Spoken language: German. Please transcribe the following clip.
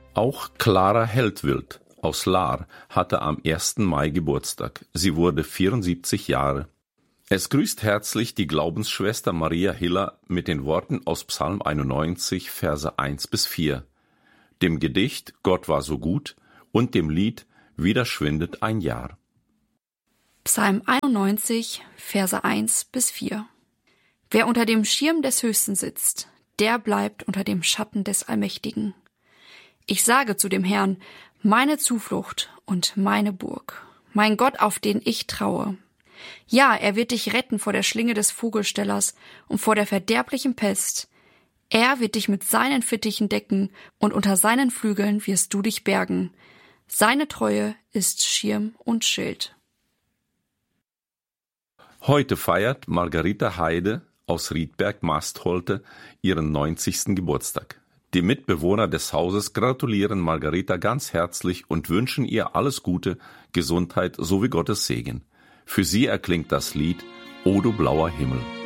Auch Clara Heldwild aus Lahr hatte am 1. Mai Geburtstag. Sie wurde 74 Jahre. Es grüßt herzlich die Glaubensschwester Maria Hiller mit den Worten aus Psalm 91, Verse 1-4, dem Gedicht Gott war so gut und dem Lied Wieder schwindet ein Jahr. Psalm 91, Verse 1-4. Wer unter dem Schirm des Höchsten sitzt, der bleibt unter dem Schatten des Allmächtigen. Ich sage zu dem Herrn, meine Zuflucht und meine Burg, mein Gott, auf den ich traue. Ja, er wird dich retten vor der Schlinge des Vogelstellers und vor der verderblichen Pest. Er wird dich mit seinen Fittichen decken und unter seinen Flügeln wirst du dich bergen. Seine Treue ist Schirm und Schild. Heute feiert Margarita Heide aus Riedberg-Mastholte ihren 90. Geburtstag. Die Mitbewohner des Hauses gratulieren Margarita ganz herzlich und wünschen ihr alles Gute, Gesundheit sowie Gottes Segen. Für sie erklingt das Lied O du blauer Himmel.